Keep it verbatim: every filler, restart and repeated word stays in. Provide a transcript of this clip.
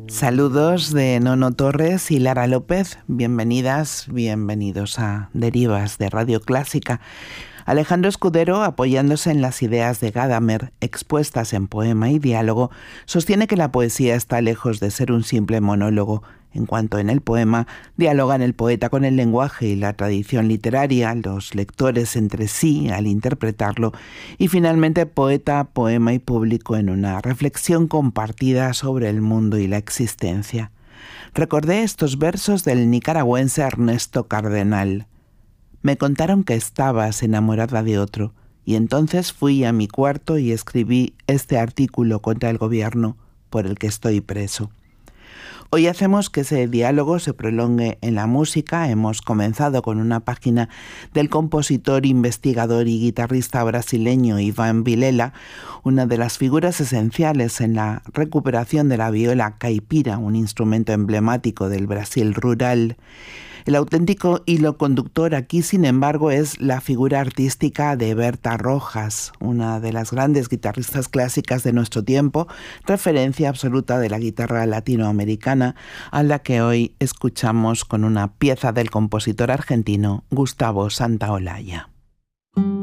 Saludos de Nono Torres y Lara López. Bienvenidas, bienvenidos a Derivas de Radio Clásica. Alejandro Escudero, apoyándose en las ideas de Gadamer, expuestas en poema y diálogo, sostiene que la poesía está lejos de ser un simple monólogo. En cuanto en el poema, dialogan el poeta con el lenguaje y la tradición literaria, los lectores entre sí al interpretarlo, y finalmente poeta, poema y público en una reflexión compartida sobre el mundo y la existencia. Recordé estos versos del nicaragüense Ernesto Cardenal. Me contaron que estabas enamorada de otro, y entonces fui a mi cuarto y escribí este artículo contra el gobierno por el que estoy preso. Hoy hacemos que ese diálogo se prolongue en la música. Hemos comenzado con una página del compositor, investigador y guitarrista brasileño Ivan Vilela, una de las figuras esenciales en la recuperación de la viola caipira, un instrumento emblemático del Brasil rural. El auténtico hilo conductor aquí, sin embargo, es la figura artística de Berta Rojas, una de las grandes guitarristas clásicas de nuestro tiempo, referencia absoluta de la guitarra latinoamericana, a la que hoy escuchamos con una pieza del compositor argentino Gustavo Santaolalla.